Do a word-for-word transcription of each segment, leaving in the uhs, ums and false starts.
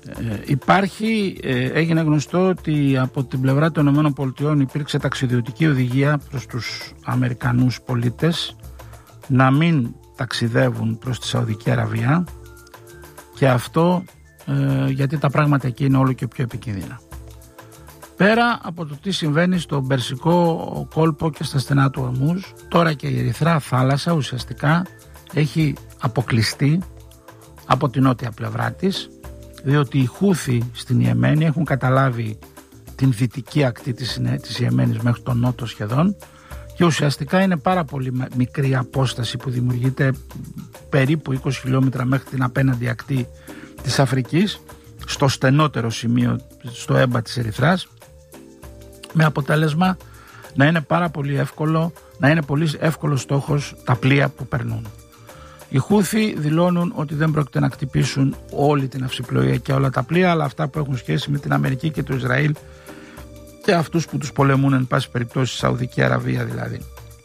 Ε, υπάρχει, ε, έγινε γνωστό ότι από την πλευρά των ΗΠΑ υπήρξε ταξιδιωτική οδηγία προς τους Αμερικανούς πολίτες να μην ταξιδεύουν προς τη Σαουδική Αραβία, και αυτό ε, γιατί τα πράγματα εκεί είναι όλο και πιο επικίνδυνα. Πέρα από το τι συμβαίνει στον Περσικό κόλπο και στα στενά του Ορμούζ, τώρα και η Ερυθρά θάλασσα ουσιαστικά έχει αποκλειστεί από την νότια πλευρά της, διότι οι Χούθοι στην Ιεμένη έχουν καταλάβει την δυτική ακτή της, της Ιεμένης μέχρι τον νότο σχεδόν, και ουσιαστικά είναι πάρα πολύ μικρή απόσταση που δημιουργείται, περίπου είκοσι χιλιόμετρα μέχρι την απέναντι ακτή της Αφρικής, στο στενότερο σημείο, στο έμπα της Ερυθράς, με αποτέλεσμα να είναι πάρα πολύ εύκολο, να είναι πολύ εύκολο στόχος τα πλοία που περνούν. Οι Χούθοι δηλώνουν ότι δεν πρόκειται να χτυπήσουν όλη την αυσιπλοεία και όλα τα πλοία, αλλά αυτά που έχουν σχέση με την Αμερική και το Ισραήλ και αυτούς που τους πολεμούν, εν πάση περιπτώσει, Σαουδική Αραβία δηλαδή.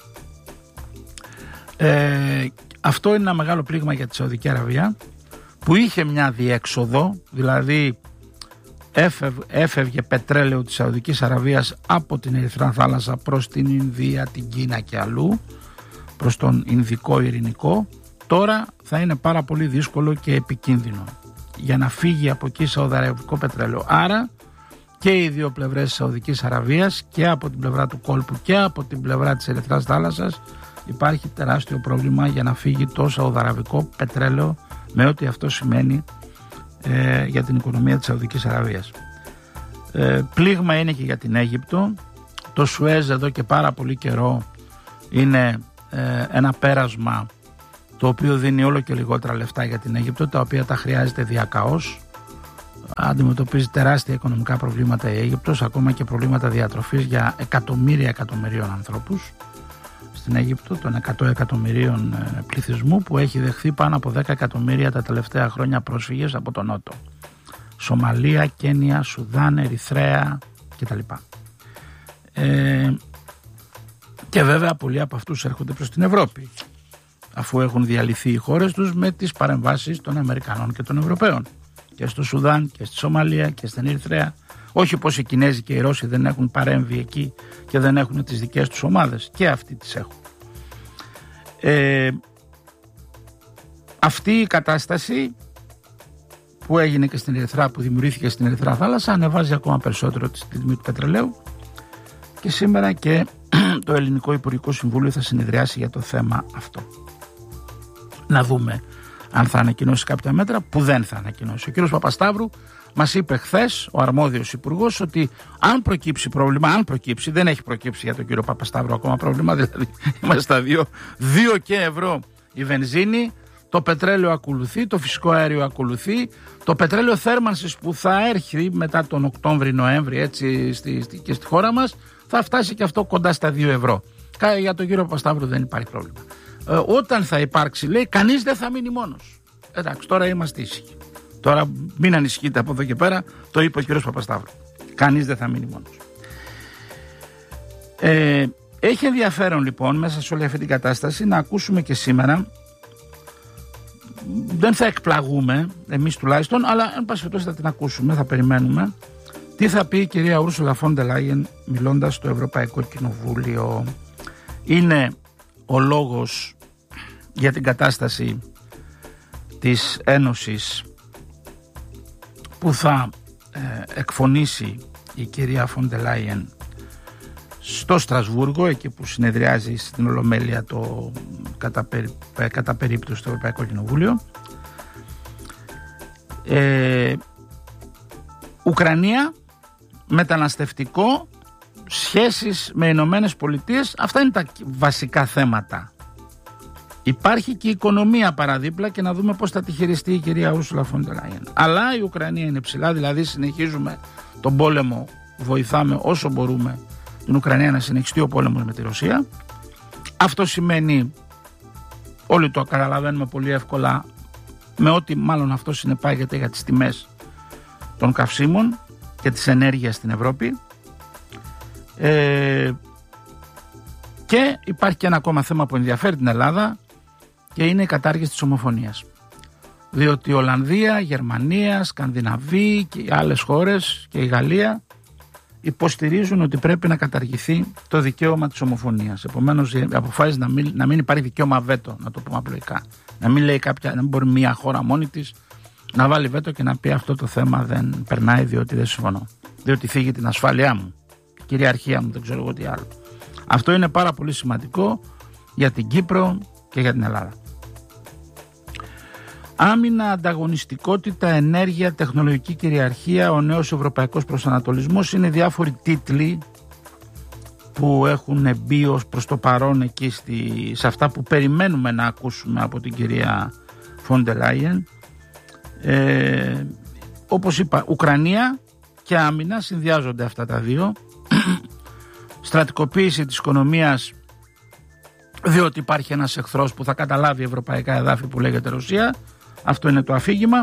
Ε, αυτό είναι ένα μεγάλο πλήγμα για τη Σαουδική Αραβία, που είχε μια διέξοδο, δηλαδή έφευ, έφευγε πετρέλαιο της Σαουδικής Αραβίας από την Ερυθρά θάλασσα προς την Ινδία, την Κίνα και αλλού, προς τον Ινδικό Ειρηνικό. Τώρα θα είναι πάρα πολύ δύσκολο και επικίνδυνο για να φύγει από εκεί σαουδαραβικό πετρέλαιο. Άρα και οι δύο πλευρές της Σαουδικής Αραβίας, και από την πλευρά του κόλπου και από την πλευρά της Ερυθράς θάλασσας, υπάρχει τεράστιο πρόβλημα για να φύγει το σαουδαραβικό πετρέλαιο, με ό,τι αυτό σημαίνει ε, για την οικονομία της Σαουδικής Αραβίας. Ε, πλήγμα είναι και για την Αίγυπτο. Το Σουέζ εδώ και πάρα πολύ καιρό είναι ε, ένα πέρασμα το οποίο δίνει όλο και λιγότερα λεφτά για την Αίγυπτο, τα οποία τα χρειάζεται διακαώς. Αντιμετωπίζει τεράστια οικονομικά προβλήματα η Αίγυπτος, ακόμα και προβλήματα διατροφής για εκατομμύρια εκατομμυρίων ανθρώπους στην Αίγυπτο, των εκατό εκατομμυρίων πληθυσμού, που έχει δεχθεί πάνω από δέκα εκατομμύρια τα τελευταία χρόνια πρόσφυγες από τον Νότο. Σομαλία, Κένια, Σουδάν, Ερυθρέα κτλ. Ε, και βέβαια πολλοί από αυτούς έρχονται προς την Ευρώπη, αφού έχουν διαλυθεί οι χώρες τους με τις παρεμβάσεις των Αμερικανών και των Ευρωπαίων, και στο Σουδάν και στη Σομαλία και στην Ερυθρέα. Όχι πως οι Κινέζοι και οι Ρώσοι δεν έχουν παρέμβει εκεί και δεν έχουν τις δικές τους ομάδες, και αυτοί τις έχουν. Ε, αυτή η κατάσταση που έγινε και στην Ερυθρά, που δημιουργήθηκε στην Ερυθρά θάλασσα, ανεβάζει ακόμα περισσότερο τη τιμή του πετρελαίου, και σήμερα και το Ελληνικό Υπουργικό Συμβούλιο θα συνεδριάσει για το θέμα αυτό. Να δούμε αν θα ανακοινώσει κάποια μέτρα, που δεν θα ανακοινώσει. Ο κύριος Παπασταύρου μας είπε χθες, ο αρμόδιος υπουργός, ότι αν προκύψει πρόβλημα, αν προκύψει, δεν έχει προκύψει για τον κύριο Παπασταύρου ακόμα πρόβλημα, δηλαδή είμαστε στα δύο, δύο και ευρώ η βενζίνη, το πετρέλαιο ακολουθεί, το φυσικό αέριο ακολουθεί, το πετρέλαιο θέρμανσης που θα έρθει μετά τον Οκτώβρη-Νοέμβρη, έτσι, στη, στη, και στη χώρα μας, θα φτάσει και αυτό κοντά στα δύο ευρώ. Για τον κύριο Παπασταύρου δεν υπάρχει πρόβλημα. Ε, όταν θα υπάρξει, λέει, κανείς δεν θα μείνει μόνος. Εντάξει, τώρα είμαστε ήσυχοι. Τώρα μην ανησυχείτε από εδώ και πέρα, το είπε ο κύριος Παπασταύρου. Κανείς δεν θα μείνει μόνος. Ε, έχει ενδιαφέρον λοιπόν μέσα σε όλη αυτή την κατάσταση να ακούσουμε και σήμερα, δεν θα εκπλαγούμε εμείς τουλάχιστον, αλλά εν πάση περιπτώσει θα την ακούσουμε, θα περιμένουμε τι θα πει η κυρία Ούρσουλα φον ντερ Λάιεν μιλώντας στο Ευρωπαϊκό Κοινοβούλιο. Είναι ο λόγος για την κατάσταση της Ένωσης που θα ε, εκφωνήσει η κυρία φον ντερ Λάιεν στο Στρασβούργο, εκεί που συνεδριάζει στην Ολομέλεια το κατά, περί, κατά περίπτωση το Ευρωπαϊκό Κοινοβούλιο. ε, Ουκρανία, μεταναστευτικό, σχέσεις με Ηνωμένες Πολιτείες, αυτά είναι τα βασικά θέματα. Υπάρχει και η οικονομία παραδίπλα, και να δούμε πώς θα τη χειριστεί η κυρία Ούρσουλα φον ντερ Λάιεν. Αλλά η Ουκρανία είναι ψηλά, δηλαδή συνεχίζουμε τον πόλεμο, βοηθάμε όσο μπορούμε την Ουκρανία να συνεχιστεί ο πόλεμος με τη Ρωσία. Αυτό σημαίνει, όλοι το καταλαβαίνουμε πολύ εύκολα, με ό,τι μάλλον αυτό συνεπάγεται για τις τιμές των καυσίμων και της ενέργειας στην Ευρώπη. Ε, και υπάρχει και ένα ακόμα θέμα που ενδιαφέρει την Ελλάδα, και είναι η κατάργηση της ομοφωνίας. Διότι η Ολλανδία, η Γερμανία, Σκανδιναβία και οι άλλες χώρες και η Γαλλία υποστηρίζουν ότι πρέπει να καταργηθεί το δικαίωμα της ομοφωνίας. Επομένως, αποφάσισε να μην, να μην υπάρχει δικαίωμα βέτο, να το πούμε απλοϊκά. Να μην λέει κάποια, να μην μπορεί μια χώρα μόνη της να βάλει βέτο και να πει αυτό το θέμα δεν περνάει διότι δεν συμφωνώ. Διότι θίγει την ασφάλειά μου, την κυριαρχία μου, δεν ξέρω εγώ τι άλλο. Αυτό είναι πάρα πολύ σημαντικό για την Κύπρο και για την Ελλάδα. Άμυνα, ανταγωνιστικότητα, ενέργεια, τεχνολογική κυριαρχία, ο νέος ευρωπαϊκός προσανατολισμός είναι διάφοροι τίτλοι που έχουν μπει ως προς το παρόν εκεί στη, σε αυτά που περιμένουμε να ακούσουμε από την κυρία Φόντερ Λάιεν. Ε, όπως είπα, Ουκρανία και άμυνα συνδυάζονται αυτά τα δύο. Στρατικοποίηση της οικονομίας, διότι υπάρχει ένας εχθρός που θα καταλάβει ευρωπαϊκά εδάφη που λέγεται Ρωσία. Αυτό είναι το αφήγημα.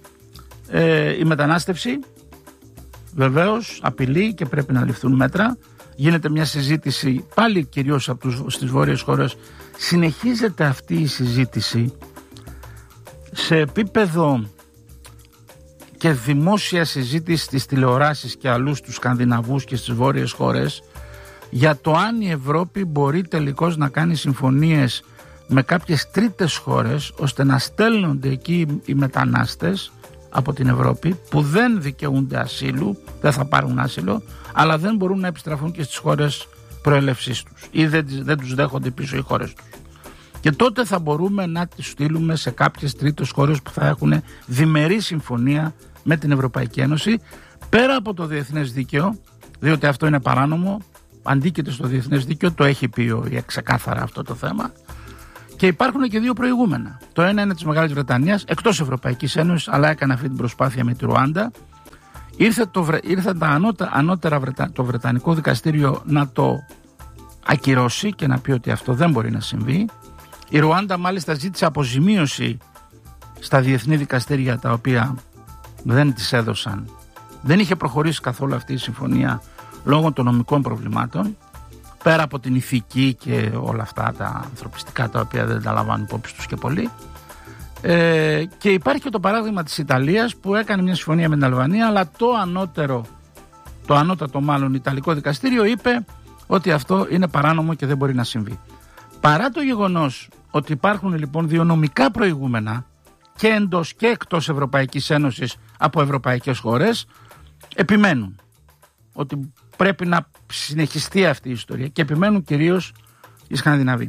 Ε, η μετανάστευση βεβαίως απειλεί και πρέπει να ληφθούν μέτρα. Γίνεται μια συζήτηση πάλι κυρίως από τους, στις βόρειες χώρες. Συνεχίζεται αυτή η συζήτηση σε επίπεδο και δημόσια συζήτηση στις τηλεοράσεις και αλλού στους Σκανδιναβούς και στις βόρειες χώρες για το αν η Ευρώπη μπορεί τελικώς να κάνει συμφωνίες με κάποιες τρίτες χώρες ώστε να στέλνονται εκεί οι μετανάστες από την Ευρώπη που δεν δικαιούνται ασύλου, δεν θα πάρουν άσυλο, αλλά δεν μπορούν να επιστραφούν και στις χώρες προέλευσής τους ή δεν, δεν τους δέχονται πίσω οι χώρες τους. Και τότε θα μπορούμε να τις στείλουμε σε κάποιες τρίτες χώρες που θα έχουν διμερή συμφωνία με την Ευρωπαϊκή Ένωση πέρα από το διεθνές δίκαιο, διότι αυτό είναι παράνομο, αντίκειται στο διεθνές δίκαιο, το έχει πει ο ΙΕ ξεκάθαρα αυτό το θέμα. Και υπάρχουν και δύο προηγούμενα. Το ένα είναι της Μεγάλης Βρετανίας, εκτός Ευρωπαϊκής Ένωσης, αλλά έκανε αυτή την προσπάθεια με τη Ρουάντα. Ήρθε, το, ήρθε τα ανώτερα, ανώτερα Βρετα, το Βρετανικό Δικαστήριο να το ακυρώσει και να πει ότι αυτό δεν μπορεί να συμβεί. Η Ρουάντα μάλιστα ζήτησε αποζημίωση στα διεθνή δικαστήρια τα οποία δεν της έδωσαν. Δεν είχε προχωρήσει καθόλου αυτή η συμφωνία λόγω των νομικών προβλημάτων, πέρα από την ηθική και όλα αυτά τα ανθρωπιστικά τα οποία δεν τα λαμβάνουν υπόψη τους και πολύ. Ε, και υπάρχει και το παράδειγμα της Ιταλίας που έκανε μια συμφωνία με την Αλβανία, αλλά το ανώτερο, το ανώτατο μάλλον Ιταλικό δικαστήριο είπε ότι αυτό είναι παράνομο και δεν μπορεί να συμβεί. Παρά το γεγονός ότι υπάρχουν λοιπόν δύο νομικά προηγούμενα και εντός και εκτός Ευρωπαϊκής Ένωσης από ευρωπαϊκές χώρες, επιμένουν ότι πρέπει να συνεχιστεί αυτή η ιστορία και επιμένουν κυρίως οι Σκανδιναβοί.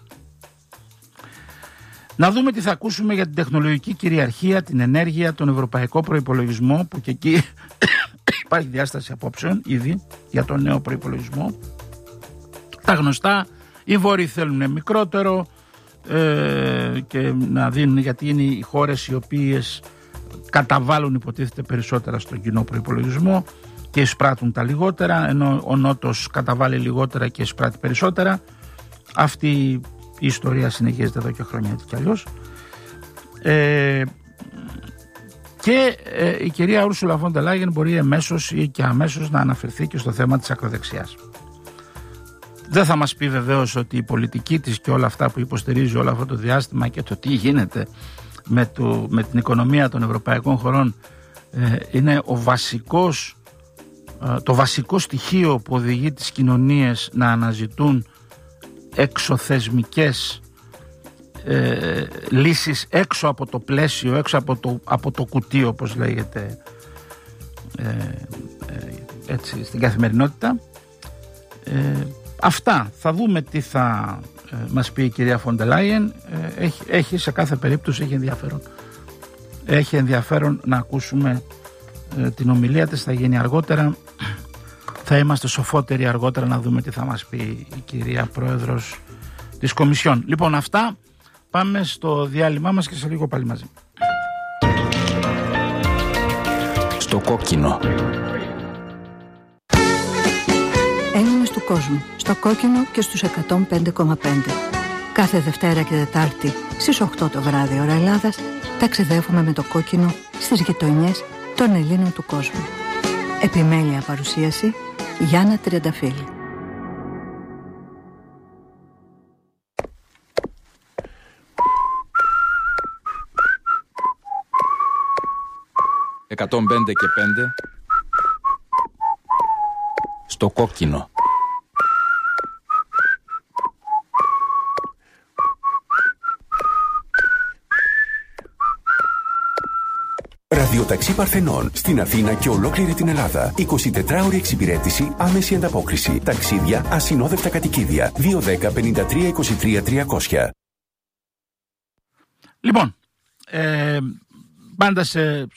Να δούμε τι θα ακούσουμε για την τεχνολογική κυριαρχία, την ενέργεια, τον ευρωπαϊκό προϋπολογισμό, που και εκεί υπάρχει διάσταση απόψεων ήδη για τον νέο προϋπολογισμό. Τα γνωστά, οι Βόρειοι θέλουν μικρότερο ε, και να δίνουν, γιατί είναι οι χώρες οι οποίες καταβάλουν υποτίθεται περισσότερα στον κοινό προϋπολογισμό και εισπράττουν τα λιγότερα, ενώ ο Νότος καταβάλει λιγότερα και εισπράττει περισσότερα. Αυτή η ιστορία συνεχίζεται εδώ και χρόνια έτσι κι αλλιώς. Ε, και ε, η κυρία Ούρσουλα Φόντερ Λάιεν μπορεί εμέσως ή και αμέσως να αναφερθεί και στο θέμα της ακροδεξιάς. Δεν θα μας πει βεβαίως ότι η πολιτική της και όλα αυτά που υποστηρίζει όλο αυτό το διάστημα και το τι γίνεται με, το, με την οικονομία των ευρωπαϊκών χωρών ε, είναι ο βασικός, ε, το βασικό στοιχείο που οδηγεί τις κοινωνίες να αναζητούν εξωθεσμικές ε, λύσεις έξω από το πλαίσιο, έξω από το, από το κουτί όπως λέγεται ε, ε, έτσι, στην καθημερινότητα. Ε, αυτά. Θα δούμε τι θα ε, μας πει η κυρία Φόντερ Λάιεν. Ε, έχει, έχει σε κάθε περίπτωση έχει ενδιαφέρον. Έχει ενδιαφέρον να ακούσουμε ε, την ομιλία της. Θα γίνει αργότερα. Θα είμαστε σοφότεροι αργότερα να δούμε τι θα μας πει η κυρία Πρόεδρος της Κομισιόν. Λοιπόν, αυτά. Πάμε στο διάλειμμα μας και σε λίγο πάλι μαζί. Στο κόκκινο. Έλληνες του κόσμου, στο κόκκινο και στους εκατόν πέντε κόμμα πέντε. Κάθε Δευτέρα και Τετάρτη στις οκτώ το βράδυ ώρα Ελλάδας ταξιδεύουμε με το κόκκινο στις γειτονιές των Ελλήνων του κόσμου. Επιμέλεια παρουσίαση Γιάννα Τριανταφύλλου. εκατόν πέντε και πέντε. Στο κόκκινο. Ραδιοταξί Παρθενών στην Αθήνα και ολόκληρη την Ελλάδα. εικοσιτετράωρη εξυπηρέτηση, άμεση ανταπόκριση. Ταξίδια, ασυνόδευτα κατοικίδια. δύο δέκα πενήντα τρία είκοσι τρία τριακόσια. Λοιπόν, ε, πάντα σε...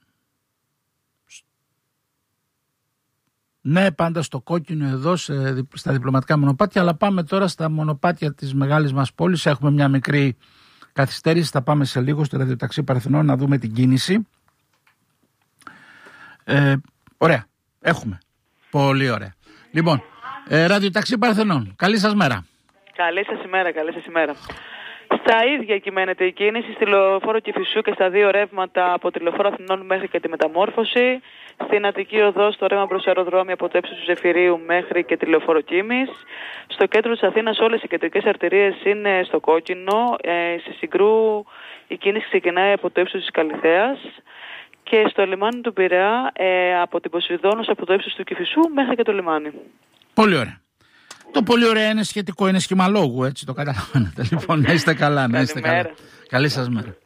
Ναι, πάντα στο κόκκινο εδώ, σε, στα διπλωματικά μονοπάτια, αλλά πάμε τώρα στα μονοπάτια της μεγάλης μας πόλης. Έχουμε μια μικρή καθυστέρηση, θα πάμε σε λίγο στο ραδιοταξί Παρθενών να δούμε την κίνηση. Ε, ωραία, έχουμε. Πολύ ωραία. Λοιπόν, ε, ραδιοταξί Παρθενών, καλή σας μέρα. Καλή σας ημέρα, καλή σας ημέρα. Στα ίδια κυμαίνεται η κίνηση στη λεωφόρο Κηφισού και στα δύο ρεύματα από τη λεωφόρο Αθηνών μέχρι και τη Μεταμόρφωση. Στην Αττική Οδό, στο ρεύμα προς αεροδρόμιο από το ύψος του Ζεφυρίου μέχρι και τη λεωφόρο Κίμης. Στο κέντρο της Αθήνας όλες οι κεντρικές αρτηρίες είναι στο κόκκινο. Ε, στη Συγκρού η κίνηση ξεκινάει από το ύψος της Καλιθέας. Και στο λιμάνι του Πειραιά ε, από την Ποσειδώνος, από το ύψος του Κηφισού μέχρι και το λιμάνι. Πολύ ωραία. Το πολύ ωραία είναι σχετικό, είναι σχημαλόγου, έτσι το καταλαβαίνετε. Λοιπόν, να είστε καλά, να είστε καλά. Καλή σας μέρα.